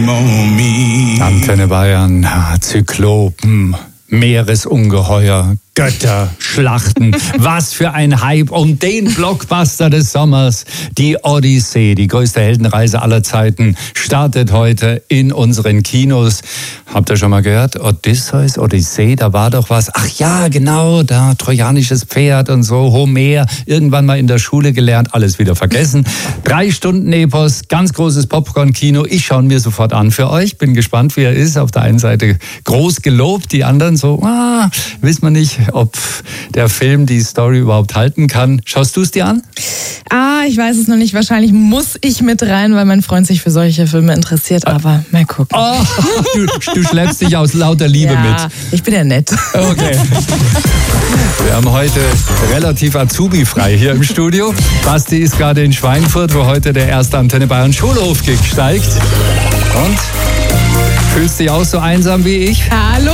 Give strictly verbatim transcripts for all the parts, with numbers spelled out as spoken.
shame on me. Antenne Bayern, Zyklopen, Meeresungeheuer, Götter, Schlachten. Was für ein Hype um den Blockbuster des Sommers. Die Odyssee, die größte Heldenreise aller Zeiten, startet heute in unseren Kinos. Habt ihr schon mal gehört? Odysseus, Odyssee, da war doch was. Ach ja, genau, da trojanisches Pferd und so, Homer. Irgendwann mal in der Schule gelernt, alles wieder vergessen. Drei Stunden Epos, ganz großes Popcorn-Kino. Ich schaue ihn mir sofort an für euch. Bin gespannt, wie er ist. Auf der einen Seite groß gelobt, die anderen so, ah, wissen wir nicht, ob der Film die Story überhaupt halten kann. Schaust du es dir an? Ah, ich weiß es noch nicht. Wahrscheinlich muss ich mit rein, weil mein Freund sich für solche Filme interessiert. Aber mal gucken. Oh, du, du schleppst dich aus lauter Liebe ja, mit. Ich bin ja nett. Okay. Wir haben heute relativ Azubi-frei hier im Studio. Basti ist gerade in Schweinfurt, wo heute der erste Antenne Bayern Schulhof-Gig steigt. Und? Fühlst du dich auch so einsam wie ich? Hallo.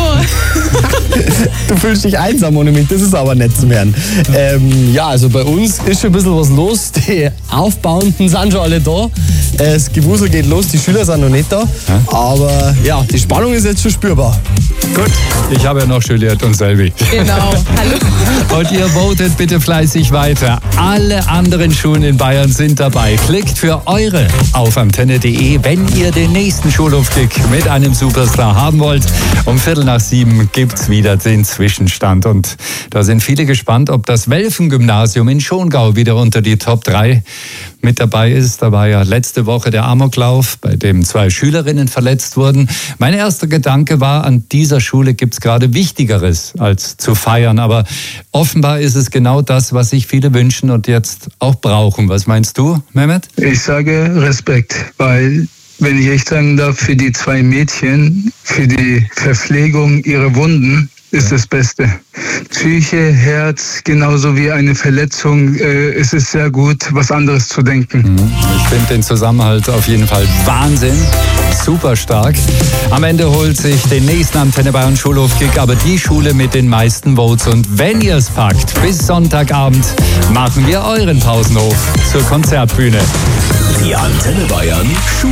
Du fühlst dich einsam ohne mich, das ist aber nett zu hören. Ähm, ja, also bei uns ist schon ein bisschen was los. Die Aufbauenden sind schon alle da. Das Gewusel geht los, die Schüler sind noch nicht da. Aber ja, die Spannung ist jetzt schon spürbar. Gut, ich habe ja noch Juliette und Selvi. Genau, hallo. Und ihr votet bitte fleißig weiter. Alle anderen Schulen in Bayern sind dabei. Klickt für eure auf antenne punkt de, wenn ihr den nächsten Schulhof-Gig mit einem Superstar haben wollt. Um Viertel nach sieben gibt's wieder den Zwischenstand. Und da sind viele gespannt, ob das Welfen-Gymnasium in Schongau wieder unter die Top drei mit dabei ist. Da war ja letzte Woche der Amoklauf, bei dem zwei Schülerinnen verletzt wurden. Mein erster Gedanke war, an dieser Schule gibt's gerade Wichtigeres als zu feiern. Aber offenbar ist es genau das, was sich viele wünschen und jetzt auch brauchen. Was meinst du, Mehmet? Ich sage Respekt, weil, wenn ich echt sagen darf, für die zwei Mädchen, für die Verpflegung ihrer Wunden, ist das Beste. Psyche, Herz, genauso wie eine Verletzung, äh, ist es sehr gut, was anderes zu denken. Ich finde den Zusammenhalt auf jeden Fall Wahnsinn. Super stark. Am Ende holt sich den nächsten Antenne Bayern Schulhof-Gig aber die Schule mit den meisten Votes. Und wenn ihr es packt, bis Sonntagabend machen wir euren Pausenhof zur Konzertbühne. Die Antenne Bayern Schul